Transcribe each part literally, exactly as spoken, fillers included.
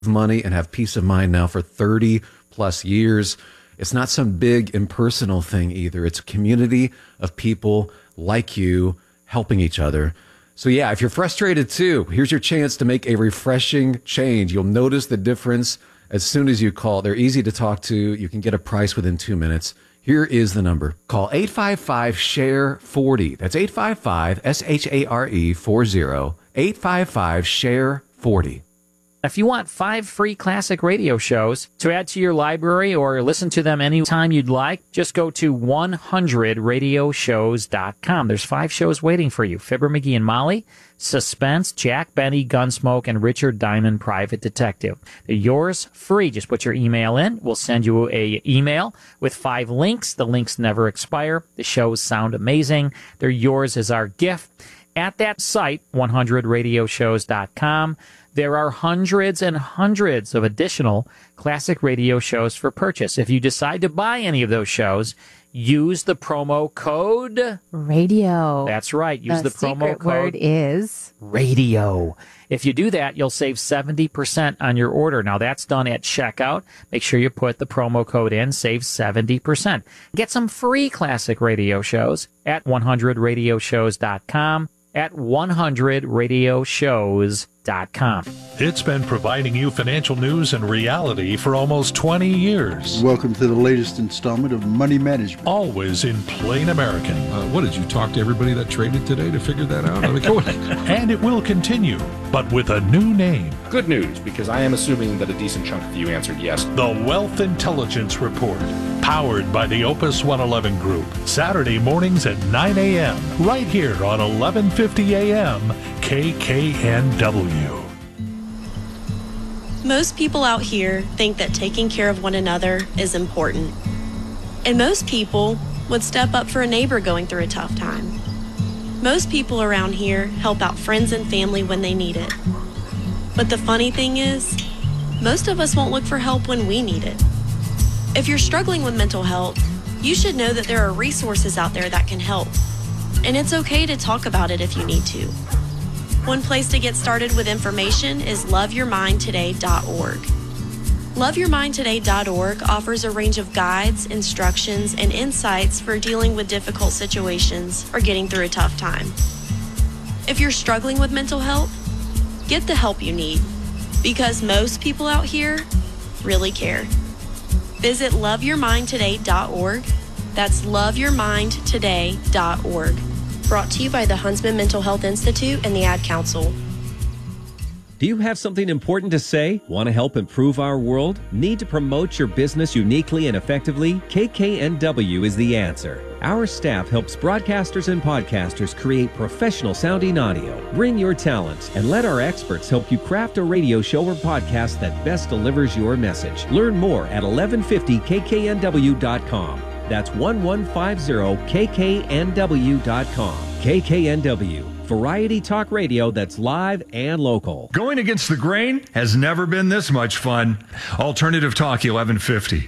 money and have peace of mind now for thirty plus years. It's not some big impersonal thing either. It's a community of people like you helping each other. So yeah, if you're frustrated too, here's your chance to make a refreshing change. You'll notice the difference as soon as you call. They're easy to talk to. You can get a price within two minutes. Here is the number. Call eight five five, S H A R E, forty. That's eight five five, S H A R E, forty. eight five five, S H A R E, forty. If you want five free classic radio shows to add to your library or listen to them anytime you'd like, just go to one hundred radio shows dot com. There's five shows waiting for you. Fibber, McGee, and Molly, Suspense, Jack Benny, Gunsmoke, and Richard Diamond, Private Detective. They're yours free. Just put your email in. We'll send you a email with five links. The links never expire. The shows sound amazing. They're yours as our gift. At that site, one hundred radio shows dot com, there are hundreds and hundreds of additional classic radio shows for purchase. If you decide to buy any of those shows, use the promo code radio. That's right. Use the, the promo secret code word is radio. If you do that, you'll save seventy percent on your order. Now, that's done at checkout. Make sure you put the promo code in, save seventy percent. Get some free classic radio shows at one hundred radio shows dot com, at one hundred radio shows dot com. It's been providing you financial news and reality for almost twenty years. Welcome to the latest installment of Money Management. Always in plain American. Uh, what, did you talk to everybody that traded today to figure that out? I mean, go ahead. And it will continue, but with a new name. Good news, because I am assuming that a decent chunk of you answered yes. The Wealth Intelligence Report, powered by the Opus one eleven Group. Saturday mornings at nine a.m. right here on eleven fifty a.m. K K N W. Most people out here think that taking care of one another is important. And most people would step up for a neighbor going through a tough time. Most people around here help out friends and family when they need it. But the funny thing is, most of us won't look for help when we need it. If you're struggling with mental health, you should know that there are resources out there that can help. And it's okay to talk about it if you need to. One place to get started with information is love your mind today dot org. love your mind today dot org offers a range of guides, instructions, and insights for dealing with difficult situations or getting through a tough time. If you're struggling with mental health, get the help you need, because most people out here really care. Visit love your mind today dot org. That's love your mind today dot org. Brought to you by the Huntsman Mental Health Institute and the Ad Council. Do you have something important to say? Want to help improve our world? Need to promote your business uniquely and effectively? K K N W is the answer. Our staff helps broadcasters and podcasters create professional sounding audio. Bring your talent and let our experts help you craft a radio show or podcast that best delivers your message. Learn more at eleven fifty K K N W dot com. That's eleven fifty K K N W dot com. K K N W, variety talk radio that's live and local. Going against the grain has never been this much fun. Alternative Talk eleven fifty.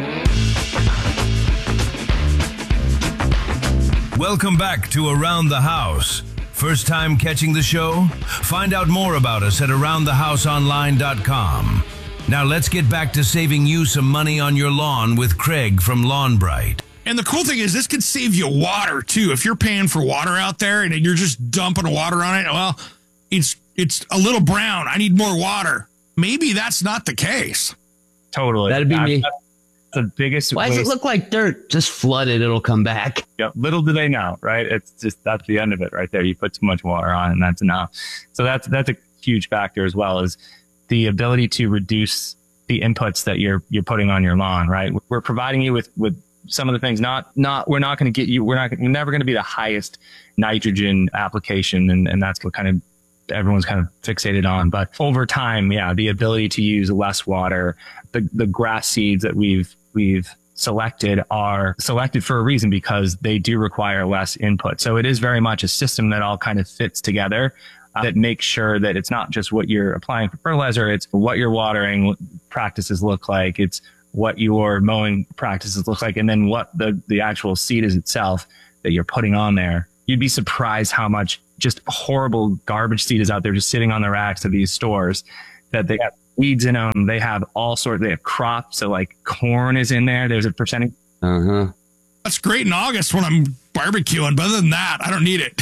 Welcome back to Around the House. First time catching the show? Find out more about us at around the house online dot com. Now let's get back to saving you some money on your lawn with Craig from Lawn Bright. And the cool thing is this could save you water, too. If you're paying for water out there and you're just dumping water on it, well, it's it's a little brown. I need more water. Maybe that's not the case. Totally. That'd be that's, me. That's the biggest Why does it look like dirt? Just flood it. It'll come back. Yeah. Little do they know, right? It's just, that's the end of it right there. You put too much water on and that's enough. So that's, that's a huge factor as well, is the ability to reduce the inputs that you're, you're putting on your lawn, right? We're providing you with, with some of the things, not, not, we're not going to get you, we're not, we're never going to be the highest nitrogen application. And, and that's what kind of everyone's kind of fixated on. But over time, yeah, the ability to use less water, the, the grass seeds that we've, we've selected are selected for a reason, because they do require less input. So it is very much a system that all kind of fits together. Uh, that makes sure that it's not just what you're applying for fertilizer, it's what your watering practices look like, it's what your mowing practices look like, and then what the, the actual seed is itself that you're putting on there. You'd be surprised how much just horrible garbage seed is out there just sitting on the racks of these stores that they got weeds in them. They have all sorts. They have crops. So like corn is in there. There's a percentage. Uh huh. That's great in August when I'm barbecuing, but other than that, I don't need it.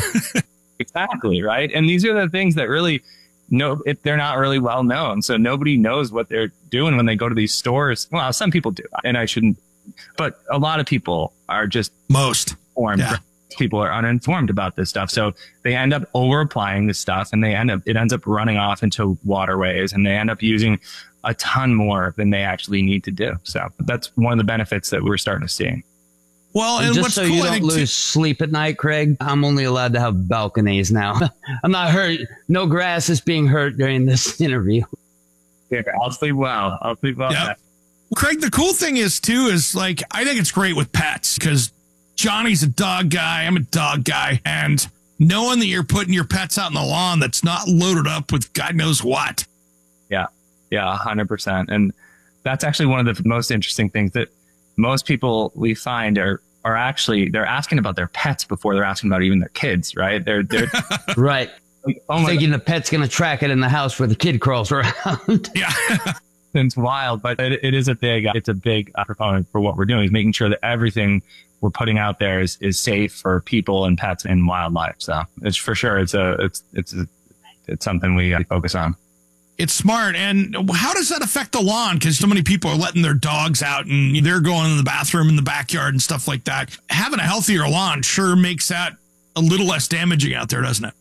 Exactly. Right. And these are the things that really, no, it, they're not really well known. So nobody knows what they're doing when they go to these stores. Well, some people do, and I shouldn't, but a lot of people are just most informed. Yeah. People are uninformed about this stuff. So they end up over applying this stuff, and they end up, it ends up running off into waterways, and they end up using a ton more than they actually need to do. So that's one of the benefits that we're starting to see. Well, and, and just what's so cool, you I don't think, lose too- sleep at night, Craig, I'm only allowed to have balconies now. I'm not hurt. No grass is being hurt during this interview. Yeah, I'll sleep well. I'll sleep well. Yep. Craig, the cool thing is, too, is like, I think it's great with pets because Johnny's a dog guy. I'm a dog guy. And knowing that you're putting your pets out in the lawn that's not loaded up with God knows what. Yeah. Yeah, one hundred percent. And that's actually one of the most interesting things that most people we find are are actually, they're asking about their pets before they're asking about even their kids, right? They're, they're right. Like, oh my thinking God. the pet's going to track it in the house where the kid crawls around. Yeah. It's wild, but it, it is a big, it's a big uh, proponent for what we're doing, is making sure that everything we're putting out there is, is safe for people and pets and wildlife. So it's for sure. It's a, it's, it's, a, it's something we uh, focus on. It's smart. And how does that affect the lawn? Because so many people are letting their dogs out and they're going in the bathroom in the backyard and stuff like that. Having a healthier lawn sure makes that a little less damaging out there, doesn't it?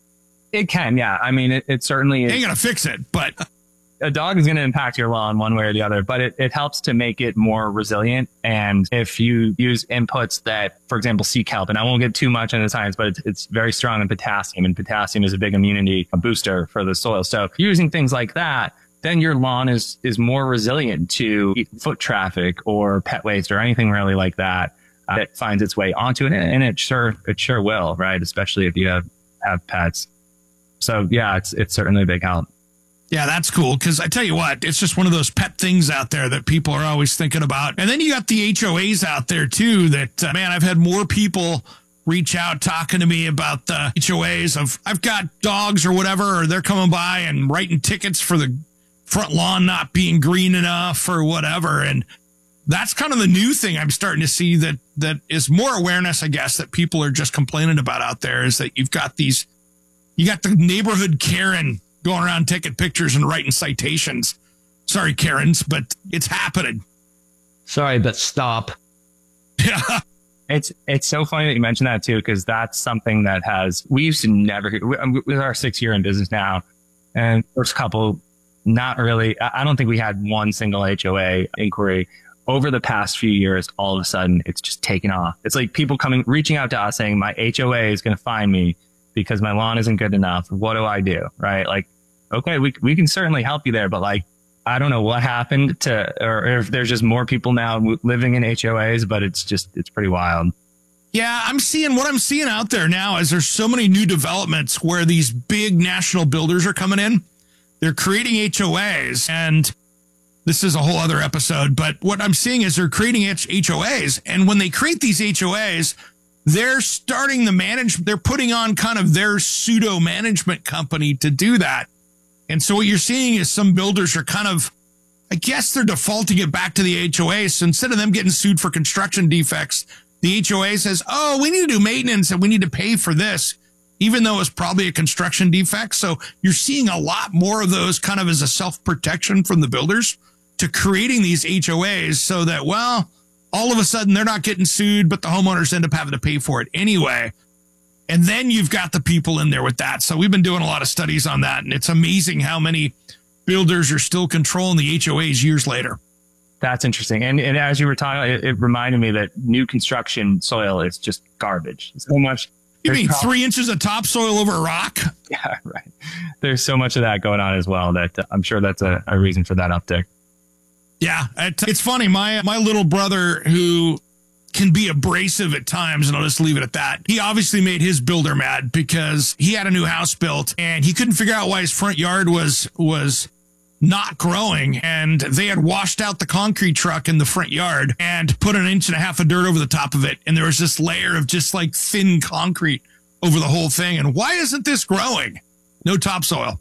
It can. Yeah. I mean, it, it certainly is. Ain't going to fix it, but a dog is going to impact your lawn one way or the other, but it, it helps to make it more resilient. And if you use inputs that, for example, sea kelp, and I won't get too much into science, but it's, it's very strong in potassium, and potassium is a big immunity booster for the soil. So using things like that, then your lawn is, is more resilient to foot traffic or pet waste or anything really like that, uh, that finds its way onto it. And it sure, it sure will, right? Especially if you have, have pets. So yeah, it's, it's certainly a big help. Yeah, that's cool. Because I tell you what, it's just one of those pet things out there that people are always thinking about. And then you got the H O As out there, too, that, uh, man, I've had more people reach out talking to me about the H O As of I've got dogs or whatever, or they're coming by and writing tickets for the front lawn not being green enough or whatever. And that's kind of the new thing I'm starting to see that that is more awareness, I guess, that people are just complaining about out there, is that you've got these, you got the neighborhood Karen going around taking pictures and writing citations. Sorry, Karens, but it's happening. Sorry, but stop. Yeah. It's it's so funny that you mentioned that too, because that's something that has, we used to never hear, with our sixth year in business now, and first couple, not really, I don't think we had one single H O A inquiry. Over the past few years, all of a sudden, it's just taken off. It's like people coming, reaching out to us saying, my H O A is going to find me because my lawn isn't good enough. What do I do? Right? Like, okay, we we can certainly help you there, but like, I don't know what happened to, or if there's just more people now living in H O As, but it's just, it's pretty wild. Yeah, I'm seeing what I'm seeing out there now is there's so many new developments where these big national builders are coming in. They're creating H O As, and this is a whole other episode, but what I'm seeing is they're creating H O As, and when they create these H O As, they're starting the manage, they're putting on kind of their pseudo management company to do that. And so what you're seeing is some builders are kind of, I guess they're defaulting it back to the H O A. So instead of them getting sued for construction defects, the H O A says, oh, we need to do maintenance and we need to pay for this, even though it's probably a construction defect. So you're seeing a lot more of those kind of as a self-protection from the builders to creating these H O As so that, well, all of a sudden they're not getting sued, but the homeowners end up having to pay for it anyway. And then you've got the people in there with that. So we've been doing a lot of studies on that, and it's amazing how many builders are still controlling the H O As years later. That's interesting. And, and as you were talking, it, it reminded me that new construction soil is just garbage. So much. You mean probably, three inches of topsoil over a rock? Yeah, right. There's so much of that going on as well that uh, I'm sure that's a, a reason for that uptick. Yeah, it's funny. My my little brother, who can be abrasive at times, and I'll just leave it at that. He obviously made his builder mad because he had a new house built and he couldn't figure out why his front yard was was not growing. And they had washed out the concrete truck in the front yard and put an inch and a half of dirt over the top of it. And there was this layer of just like thin concrete over the whole thing. And why isn't this growing? No topsoil.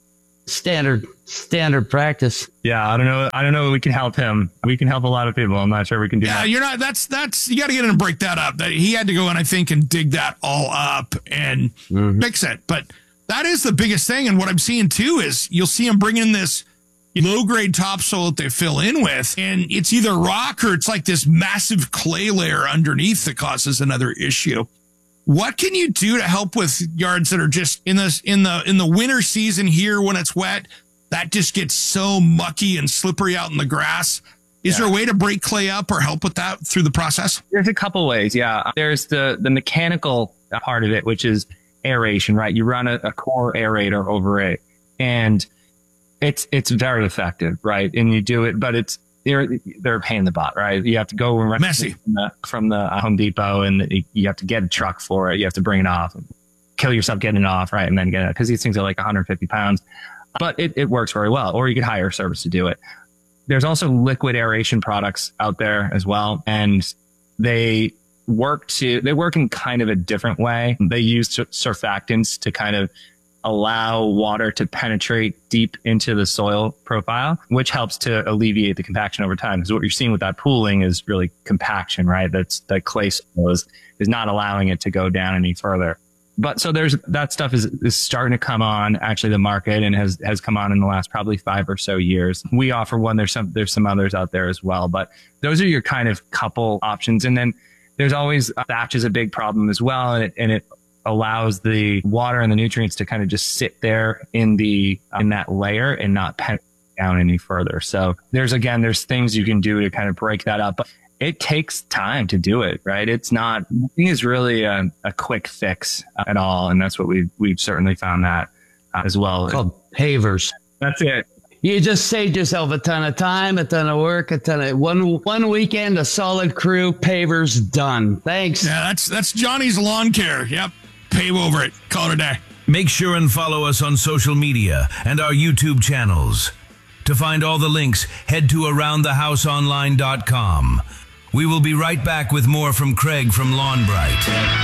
standard standard practice. Yeah, I don't know. I don't know. We can help him. We can help a lot of people. I'm not sure we can do Yeah, that. you're not. That's that's. You got to get in and break that up. That he had to go in, I think, and dig that all up and Mm-hmm. fix it. But that is the biggest thing. And what I'm seeing too is you'll see him bring in this low grade topsoil that they fill in with, and it's either rock or it's like this massive clay layer underneath that causes another issue. What can you do to help with yards that are just in this in the in the winter season here when it's wet? That just gets so mucky and slippery out in the grass. Is Yeah. there a way to break clay up or help with that through the process? There's a couple ways. Yeah. There's the, the mechanical part of it, which is aeration, right? You run a, a core aerator over it and it's, it's very effective, right? And you do it, but it's, they're, they're a pain in the butt, right? You have to go and rent Messy. from the, from the Home Depot and you have to get a truck for it. You have to bring it off, kill yourself getting it off, right? And then get it, because these things are like one hundred fifty pounds. But it, it works very well, or you could hire a service to do it. There's also liquid aeration products out there as well. And they work to, they work in kind of a different way. They use surfactants to kind of allow water to penetrate deep into the soil profile, which helps to alleviate the compaction over time. Because what you're seeing with that pooling is really compaction, right? That's that clay soil is, is not allowing it to go down any further. But so there's that stuff is, is starting to come on actually the market and has, has come on in the last probably five or so years. We offer one. There's some, there's some others out there as well, but those are your kind of couple options. And then there's always thatch is a big problem as well. And it, and it allows the water and the nutrients to kind of just sit there in the, in that layer and not penetrate down any further. So there's, again, there's things you can do to kind of break that up. But it takes time to do it, right? It's not, nothing is really a, a quick fix at all. And that's what we've, we've certainly found that uh, as well. It's called pavers. That's it. You just saved yourself a ton of time, a ton of work, a ton of one, one weekend, a solid crew, pavers done. Thanks. Yeah, that's, that's Johnny's Lawn Care. Yep. Pave over it. Call it a day. Make sure and follow us on social media and our YouTube channels. To find all the links, head to around the house online dot com. We will be right back with more from Craig from Lawn Bright.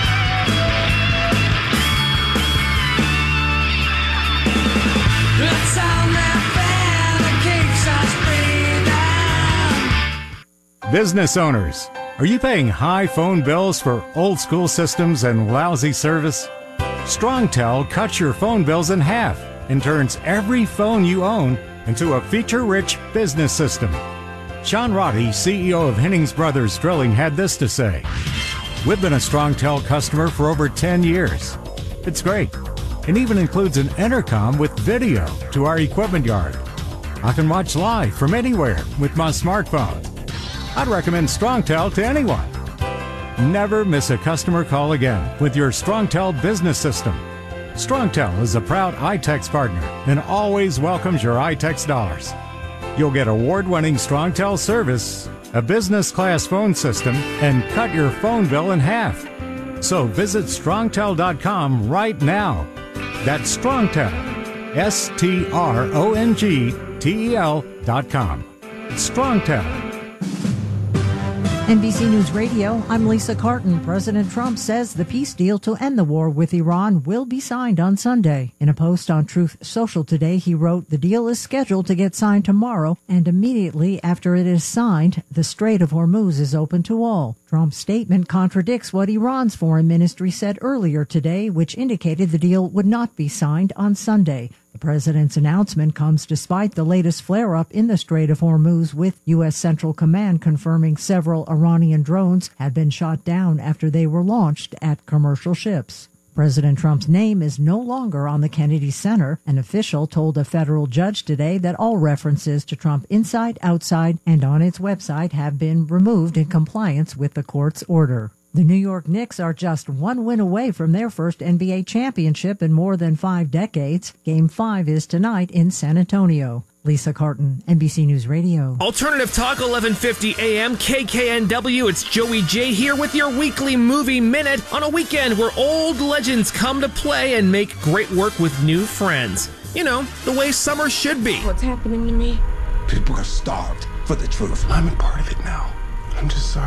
Business owners, are you paying high phone bills for old school systems and lousy service? StrongTel cuts your phone bills in half and turns every phone you own into a feature-rich business system. Sean Roddy, C E O of Hennings Brothers Drilling, had this to say. We've been a StrongTel customer for over ten years. It's great. It even includes an intercom with video to our equipment yard. I can watch live from anywhere with my smartphone. I'd recommend StrongTel to anyone. Never miss a customer call again with your StrongTel business system. StrongTel is a proud iTex partner and always welcomes your iTex dollars. You'll get award-winning StrongTel service, a business-class phone system, and cut your phone bill in half. So visit strongtel dot com right now. That's StrongTel, S T R O N G T E L dot com. StrongTel. N B C News Radio, I'm Lisa Carton. President Trump says the peace deal to end the war with Iran will be signed on Sunday. In a post on Truth Social today, he wrote, the deal is scheduled to get signed tomorrow, and immediately after it is signed, the Strait of Hormuz is open to all. Trump's statement contradicts what Iran's foreign ministry said earlier today, which indicated the deal would not be signed on Sunday. The president's announcement comes despite the latest flare-up in the Strait of Hormuz, with U S. Central Command confirming several Iranian drones had been shot down after they were launched at commercial ships. President Trump's name is no longer on the Kennedy Center. An official told a federal judge today that all references to Trump inside, outside, and on its website have been removed in compliance with the court's order. The New York Knicks are just one win away from their first N B A championship in more than five decades. Game five is tonight in San Antonio. Lisa Carton, N B C News Radio. Alternative Talk, eleven fifty A M, K K N W. It's Joey J here with your weekly movie minute on a weekend where old legends come to play and make great work with new friends. You know, the way summer should be. What's happening to me? People are starved for the truth. I'm a part of it now. I'm just sorry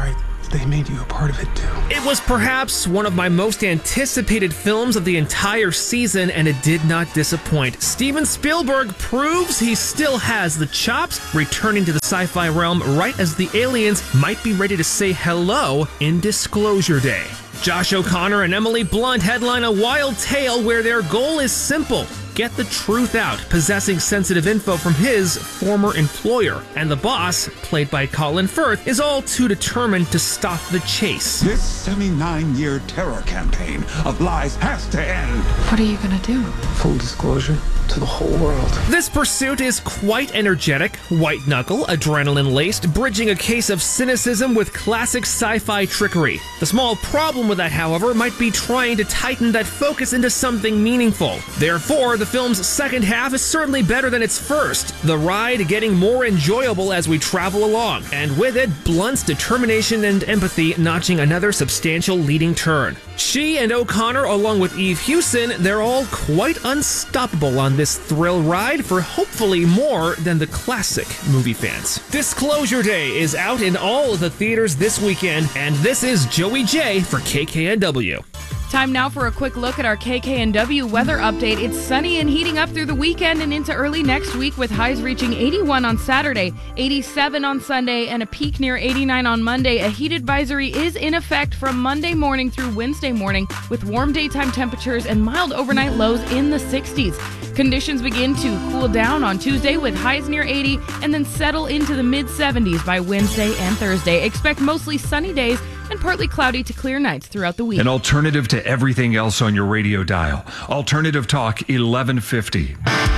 they made you a part of it too. It was perhaps one of my most anticipated films of the entire season, and it did not disappoint. Steven Spielberg proves he still has the chops, returning to the sci-fi realm right as the aliens might be ready to say hello in Disclosure Day. Josh O'Connor and Emily Blunt headline a wild tale where their goal is simple: get the truth out, possessing sensitive info from his former employer. And the boss, played by Colin Firth, is all too determined to stop the chase. This seventy-nine-year terror campaign of lies has to end. What are you gonna do? Full disclosure to the whole world. This pursuit is quite energetic, white-knuckle, adrenaline-laced, bridging a case of cynicism with classic sci-fi trickery. The small problem with that, however, might be trying to tighten that focus into something meaningful. Therefore, the film's second half is certainly better than its first, the ride getting more enjoyable as we travel along, and with it, Blunt's determination and empathy notching another substantial leading turn. She and O'Connor, along with Eve Hewson, they're all quite unstoppable on this thrill ride for hopefully more than the classic movie fans. Disclosure Day is out in all of the theaters this weekend, and this is Joey J for K K N W. Time now for a quick look at our K K N W weather update. It's sunny and heating up through the weekend and into early next week, with highs reaching eighty-one on Saturday, eighty-seven on Sunday, and a peak near eighty-nine on Monday. A heat advisory is in effect from Monday morning through Wednesday morning, with warm daytime temperatures and mild overnight lows in the sixties. Conditions begin to cool down on Tuesday with highs near eighty and then settle into the mid seventies by Wednesday and Thursday. Expect mostly sunny days and partly cloudy to clear nights throughout the week. An alternative to everything else on your radio dial. Alternative Talk eleven fifty.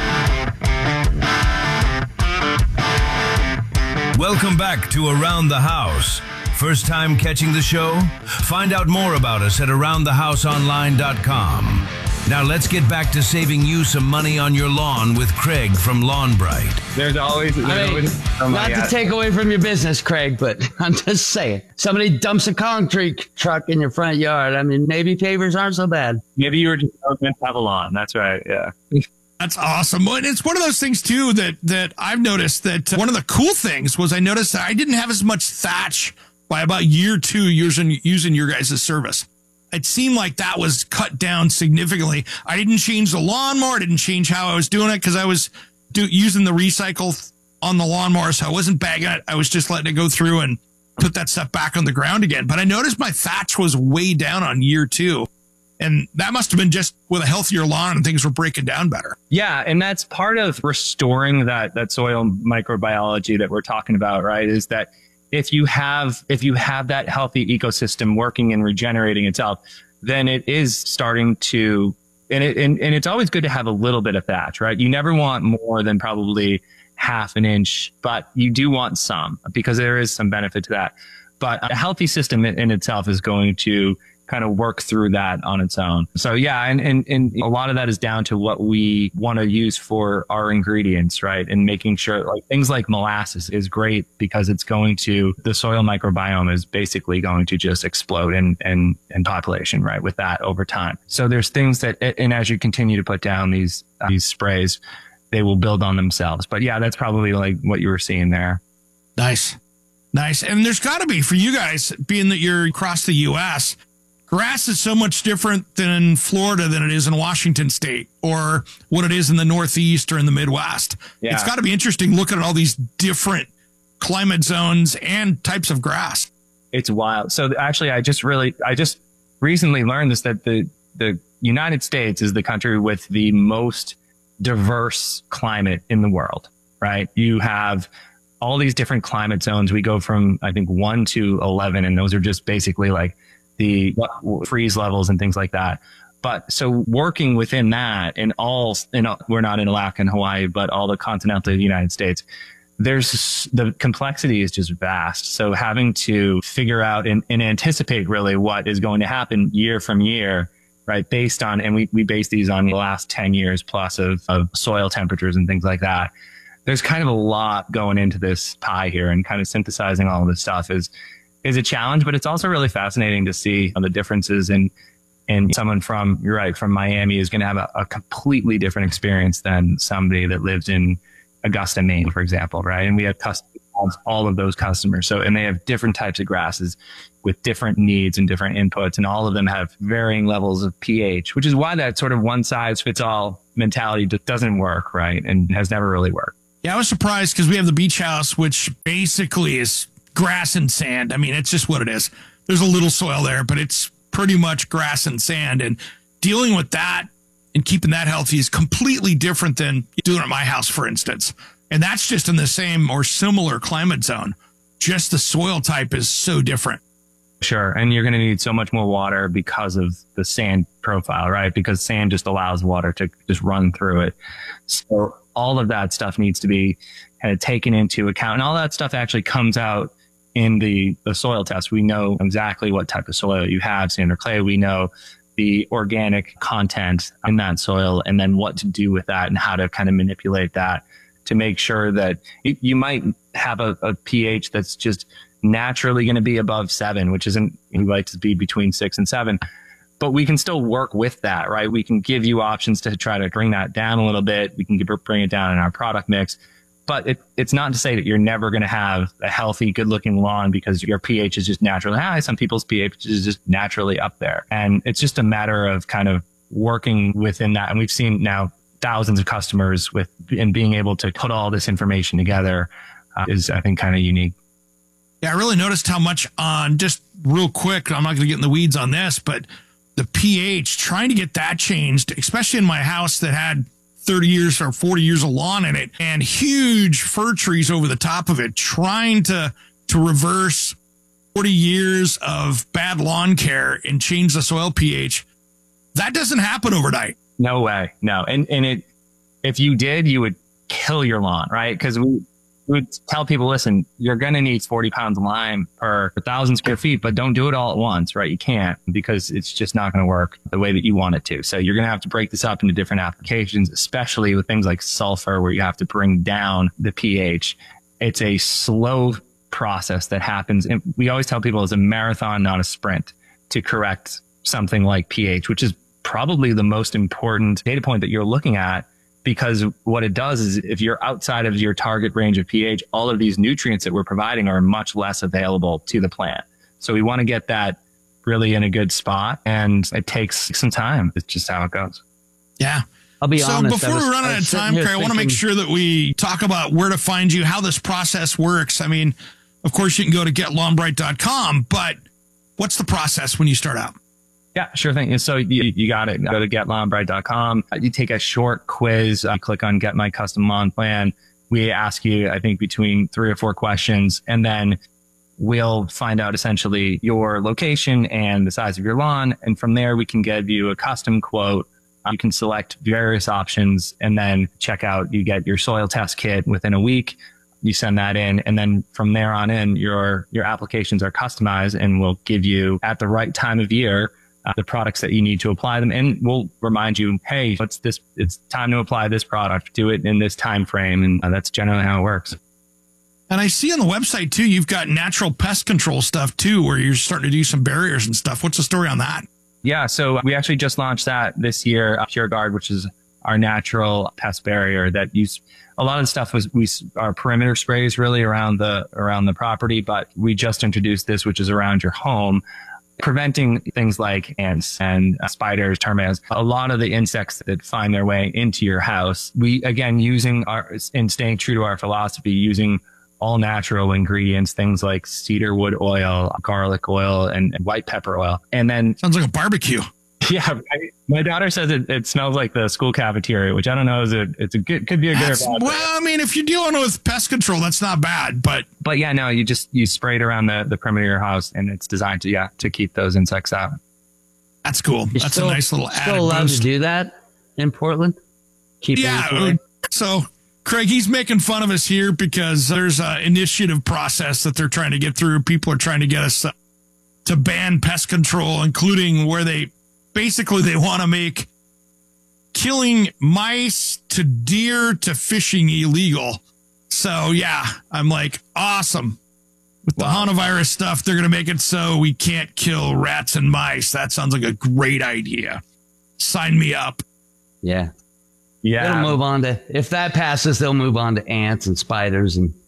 Welcome back to Around the House. First time catching the show? Find out more about us at around the house online dot com. Now let's get back to saving you some money on your lawn with Craig from Lawn Bright. There's always, there's I mean, always oh not to God. take away from your business, Craig, but I'm just saying, somebody dumps a concrete truck in your front yard. I mean, maybe pavers aren't so bad. Maybe you were just meant to have a lawn. That's right. Yeah. That's awesome. And it's one of those things too that that I've noticed that uh, one of the cool things was I noticed that I didn't have as much thatch by about year two using using your guys' service. It seemed like that was cut down significantly. I didn't change the lawnmower. I didn't change how I was doing it because I was do, using the recycle on the lawnmower, so I wasn't bagging it. I was just letting it go through and put that stuff back on the ground again. But I noticed my thatch was way down on year two. And that must have been just with a healthier lawn and things were breaking down better. Yeah, and that's part of restoring that that soil microbiology that we're talking about, right? Is that if you have if you have that healthy ecosystem working and regenerating itself, then it is starting to, and it and, and it's always good to have a little bit of thatch, right? You never want more than probably half an inch, but you do want some because there is some benefit to that. But a healthy system in, in itself is going to kind of work through that on its own. So yeah, and, and, and a lot of that is down to what we want to use for our ingredients, right? And making sure like things like molasses is great because it's going to, the soil microbiome is basically going to just explode in, in, in population, right? With that over time. So there's things that, and as you continue to put down these, uh, these sprays, they will build on themselves. But yeah, that's probably like what you were seeing there. Nice. Nice. And there's got to be for you guys, being that you're across the U S, grass is so much different than in Florida than it is in Washington State or what it is in the Northeast or in the Midwest. Yeah. It's got to be interesting looking at all these different climate zones and types of grass. It's wild. So actually, I just really, I just recently learned this, that the, the United States is the country with the most diverse climate in the world, right? You have all these different climate zones. We go from, I think, one to eleven, and those are just basically like the freeze levels and things like that. But so working within that in all, in all, we're not in Alaska and Hawaii, but all the continental United States, there's the complexity is just vast. So having to figure out and, and anticipate really what is going to happen year from year, right? Based on, and we, we base these on the last ten years plus of, of soil temperatures and things like that. There's kind of a lot going into this pie here, and kind of synthesizing all of this stuff is, is a challenge, but it's also really fascinating to see the differences in, and someone from, you're right, from Miami is going to have a, a completely different experience than somebody that lives in Augusta, Maine, for example, right? And we have custom has all of those customers. So, and they have different types of grasses with different needs and different inputs, and all of them have varying levels of pH, which is why that sort of one size fits all mentality just doesn't work, right? And has never really worked. Yeah, I was surprised because we have the beach house, which basically is grass and sand. I mean, it's just what it is. There's a little soil there, but it's pretty much grass and sand. And dealing with that and keeping that healthy is completely different than doing it at my house, for instance. And that's just in the same or similar climate zone. Just the soil type is so different. Sure. And you're going to need so much more water because of the sand profile, right? Because sand just allows water to just run through it. So all of that stuff needs to be kind of taken into account. And all that stuff actually comes out in the, the soil test. We know exactly what type of soil you have, sand or clay. We know the organic content in that soil, and then what to do with that and how to kind of manipulate that to make sure that you, you might have a, a pH that's just naturally going to be above seven, which isn't, we like to be between six and seven, but we can still work with that, right? We can give you options to try to bring that down a little bit. We can give, bring it down in our product mix, but it, it's not to say that you're never going to have a healthy, good looking lawn because your pH is just naturally high. Some people's pH is just naturally up there. And it's just a matter of kind of working within that. And we've seen now thousands of customers with, and being able to put all this information together uh, is, I think, kind of unique. Yeah, I really noticed how much on, just real quick, I'm not going to get in the weeds on this, but the pH, trying to get that changed, especially in my house that had thirty years or forty years of lawn in it and huge fir trees over the top of it, trying to, to reverse forty years of bad lawn care and change the soil pH. That doesn't happen overnight. No way. No. And, and it, if you did, you would kill your lawn, right? Because we, we would tell people, listen, you're going to need forty pounds of lime per thousand square feet, but don't do it all at once, right? You can't, because it's just not going to work the way that you want it to. So you're going to have to break this up into different applications, especially with things like sulfur, where you have to bring down the pH. It's a slow process that happens. And we always tell people it's a marathon, not a sprint, to correct something like pH, which is probably the most important data point that you're looking at. Because what it does is, if you're outside of your target range of pH, all of these nutrients that we're providing are much less available to the plant. So we want to get that really in a good spot, and it takes some time. It's just how it goes. Yeah. I'll be so honest. So before was, we run out of time, Craig, I want to make sure that we talk about where to find you, how this process works. I mean, of course, you can go to get lawn bright dot com, but what's the process when you start out? Yeah, sure thing. So you, you got it. Go to get lawn bright dot com. You take a short quiz. You click on Get My Custom Lawn Plan. We ask you, I think, between three or four questions, and then we'll find out essentially your location and the size of your lawn. And from there, we can give you a custom quote. You can select various options and then check out. You get your soil test kit within a week. You send that in, and then from there on in, your your applications are customized, and we'll give you at the right time of year Uh, the products that you need to apply them, and we'll remind you, hey, what's this? It's time to apply this product. Do it in this time frame, and uh, that's generally how it works. And I see on the website too, you've got natural pest control stuff too, where you're starting to do some barriers and stuff. What's the story on that? Yeah, so we actually just launched that this year. uh, PureGuard, which is our natural pest barrier that use a lot of the stuff was we our perimeter sprays really around the around the property, but we just introduced this, which is around your home, preventing things like ants and uh, spiders, termites, a lot of the insects that find their way into your house. We, again, using our, and staying true to our philosophy, using all natural ingredients, things like cedar wood oil, garlic oil, and, and white pepper oil. And then sounds like a barbecue. Yeah, I, my daughter says it, it smells like the school cafeteria, which I don't know is a it's a good could be a good that's, or bad. Well, I mean, if you're dealing with pest control, that's not bad, but but yeah, no, you just you spray it around the the perimeter of your house, and it's designed to yeah to keep those insects out. That's cool. You're that's still, a nice little added still allowed boost. to do that in Portland. Keep yeah. Uh, so Craig, he's making fun of us here because there's an initiative process that they're trying to get through. People are trying to get us uh, to ban pest control, including where they. Basically, they want to make killing mice to deer to fishing illegal. So, yeah, I'm like, awesome. With the wow. Hanavirus stuff, they're going to make it so we can't kill rats and mice. That sounds like a great idea. Sign me up. Yeah. Yeah. They'll move on to, if that passes, they'll move on to ants and spiders and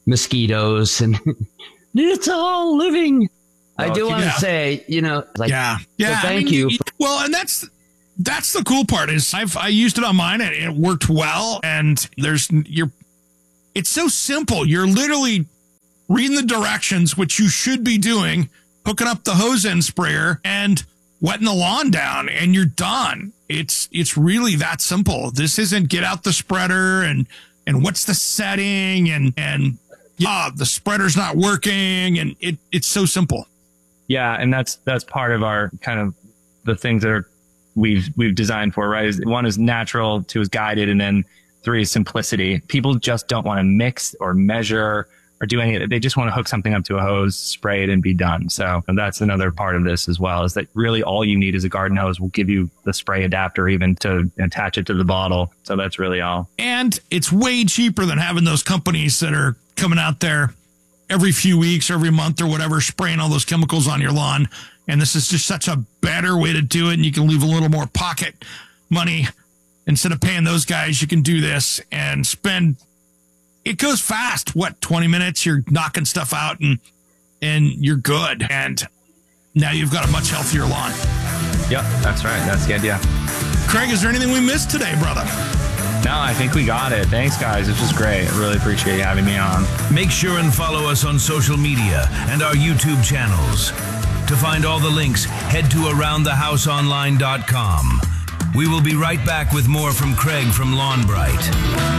mosquitoes and it's all living. I do want to yeah. say, you know, like, yeah, yeah. well, thank I mean, you. you- Well, and that's that's the cool part is I've I used it on mine and it worked well. And there's you're, it's so simple. You're literally reading the directions, which you should be doing, hooking up the hose end sprayer and wetting the lawn down, and you're done. It's it's really that simple. This isn't get out the spreader and and what's the setting and and yeah, the spreader's not working, and it it's so simple. Yeah, and that's that's part of our kind of the things that are we've we've designed for, right? Is one is natural, two is guided, and then three is simplicity. People just don't want to mix or measure or do any of it. They just want to hook something up to a hose, spray it, and be done. So that's another part of this as well, is that really all you need is a garden hose. We'll give you the spray adapter even to attach it to the bottle. So that's really all. And it's way cheaper than having those companies that are coming out there every few weeks or every month or whatever, spraying all those chemicals on your lawn. And this is just such a better way to do it. And you can leave a little more pocket money. Instead of paying those guys, you can do this and spend, it goes fast. What, twenty minutes? You're knocking stuff out and, and you're good. And now you've got a much healthier lawn. Yep, that's right. That's the idea. Craig, is there anything we missed today, brother? No, I think we got it. Thanks, guys. This was great. I really appreciate you having me on. Make sure and follow us on social media and our YouTube channels. To find all the links, head to around the house online dot com. We will be right back with more from Craig from Lawn Bright.